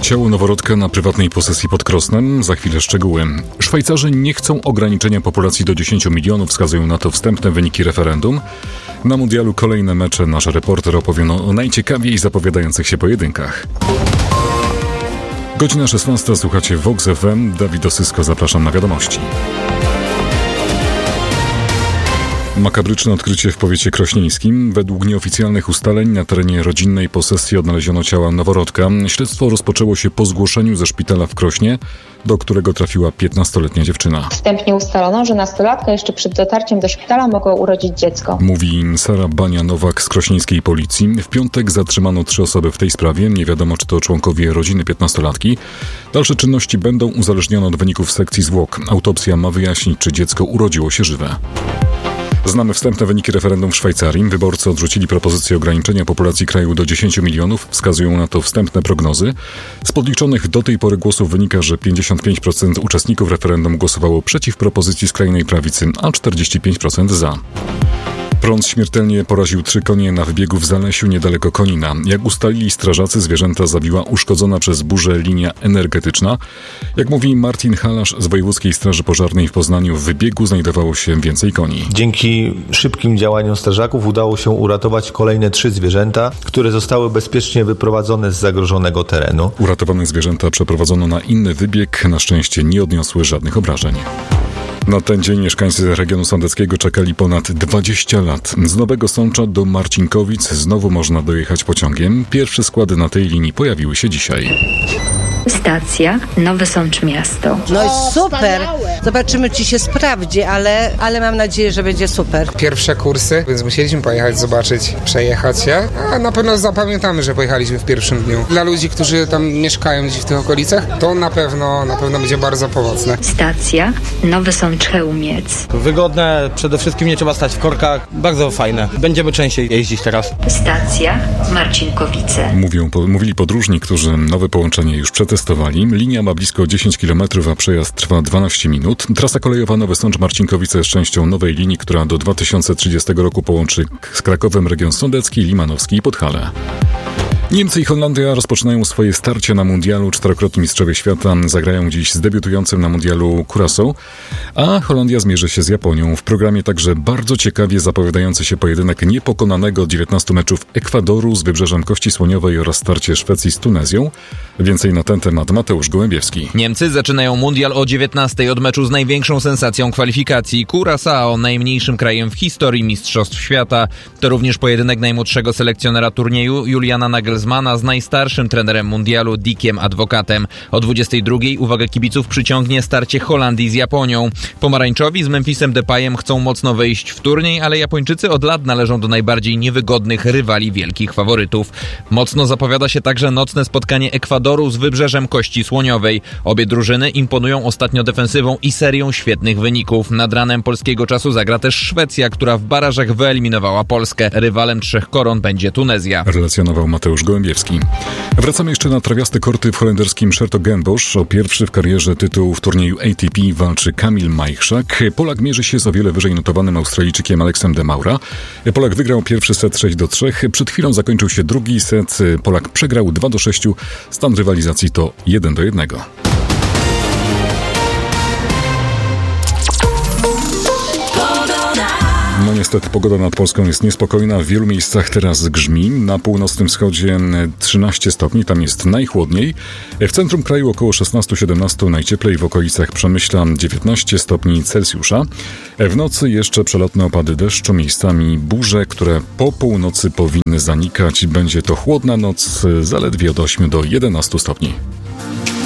Ciało noworodka na prywatnej posesji pod Krosnem. Za chwilę szczegóły. Szwajcarzy nie chcą ograniczenia populacji do 10 milionów, wskazują na to wstępne wyniki referendum. Na mundialu kolejne mecze. Nasz reporter opowie o najciekawiej zapowiadających się pojedynkach. Godzina 16. Słuchacie Vox FM. Dawid Osysko, zapraszam na wiadomości. Makabryczne odkrycie w powiecie krośnieńskim. Według nieoficjalnych ustaleń na terenie rodzinnej posesji odnaleziono ciała noworodka. Śledztwo rozpoczęło się po zgłoszeniu ze szpitala w Krośnie, do którego trafiła 15-letnia dziewczyna. Wstępnie ustalono, że nastolatka jeszcze przed dotarciem do szpitala mogła urodzić dziecko. Mówi Sara Bania-Nowak z krośnieńskiej policji. W piątek zatrzymano 3 osoby w tej sprawie. Nie wiadomo, czy to członkowie rodziny 15-latki. Dalsze czynności będą uzależnione od wyników sekcji zwłok. Autopsja ma wyjaśnić, czy dziecko urodziło się żywe. Znamy wstępne wyniki referendum w Szwajcarii. Wyborcy odrzucili propozycję ograniczenia populacji kraju do 10 milionów. Wskazują na to wstępne prognozy. Z podliczonych do tej pory głosów wynika, że 55% uczestników referendum głosowało przeciw propozycji skrajnej prawicy, a 45% za. Prąd śmiertelnie poraził 3 konie na wybiegu w Zalesiu niedaleko Konina. Jak ustalili strażacy, zwierzęta zabiła uszkodzona przez burzę linia energetyczna. Jak mówi Martin Halasz z Wojewódzkiej Straży Pożarnej w Poznaniu, w wybiegu znajdowało się więcej koni. Dzięki szybkim działaniom strażaków udało się uratować kolejne 3 zwierzęta, które zostały bezpiecznie wyprowadzone z zagrożonego terenu. Uratowane zwierzęta przeprowadzono na inny wybieg. Na szczęście nie odniosły żadnych obrażeń. Na ten dzień mieszkańcy regionu sądeckiego czekali ponad 20 lat. Z Nowego Sącza do Marcinkowic znowu można dojechać pociągiem. Pierwsze składy na tej linii pojawiły się dzisiaj. Stacja Nowy Sącz Miasto. No i super! Zobaczymy, czy się sprawdzi, ale mam nadzieję, że będzie super. Pierwsze kursy, więc musieliśmy pojechać, zobaczyć, przejechać się. A na pewno zapamiętamy, że pojechaliśmy w pierwszym dniu. Dla ludzi, którzy tam mieszkają gdzieś w tych okolicach, to na pewno będzie bardzo pomocne. Stacja Nowy Sącz Chełmiec. Wygodne, przede wszystkim nie trzeba stać w korkach. Bardzo fajne. Będziemy częściej jeździć teraz. Stacja Marcinkowice. Mówili podróżni, którzy nowe połączenie już przetestowali. Linia ma blisko 10 km, a przejazd trwa 12 minut. Trasa kolejowa Nowy Sącz-Marcinkowice jest częścią nowej linii, która do 2030 roku połączy z Krakowem region sądecki, limanowski i Podhale. Niemcy i Holandia rozpoczynają swoje starcie na mundialu. 4-krotni mistrzowie świata zagrają dziś z debiutującym na mundialu Curaçao, a Holandia zmierzy się z Japonią. W programie także bardzo ciekawie zapowiadający się pojedynek niepokonanego od 19 meczów Ekwadoru z Wybrzeżem Kości Słoniowej oraz starcie Szwecji z Tunezją. Więcej na ten temat Mateusz Gołębiewski. Niemcy zaczynają mundial o 19 od meczu z największą sensacją kwalifikacji. Curaçao, najmniejszym krajem w historii Mistrzostw Świata. To również pojedynek najmłodszego selekcjonera turnieju Juliana Nagelsmana z najstarszym trenerem mundialu Dickiem Advocatem. O 22 uwagę kibiców przyciągnie starcie Holandii z Japonią. Pomarańczowi z Memphisem Depayem chcą mocno wejść w turniej, ale Japończycy od lat należą do najbardziej niewygodnych rywali wielkich faworytów. Mocno zapowiada się także nocne spotkanie Ekwadoru z Wybrzeżem Kości Słoniowej. Obie drużyny imponują ostatnio defensywą i serią świetnych wyników. Nad ranem polskiego czasu zagra też Szwecja, która w barażach wyeliminowała Polskę. Rywalem 3 koron będzie Tunezja. Relacjonował Mateusz Gołębiewski. Wracamy jeszcze na trawiaste korty w holenderskim 's-Hertogenbosch. O pierwszy w karierze tytuł w turnieju ATP walczy Kamil Majchrzak. Polak mierzy się z o wiele wyżej notowanym Australijczykiem Aleksem de Maura. Polak wygrał pierwszy set 6-3. Przed chwilą zakończył się drugi set. Polak przegrał 2-6. Stan rywalizacji to 1-1. No niestety pogoda nad Polską jest niespokojna. W wielu miejscach teraz grzmi. Na północnym wschodzie 13 stopni, tam jest najchłodniej. W centrum kraju około 16-17, najcieplej w okolicach Przemyśla 19 stopni Celsjusza. W nocy jeszcze przelotne opady deszczu, miejscami burze, które po północy powinny zanikać. Będzie to chłodna noc, zaledwie od 8 do 11 stopni.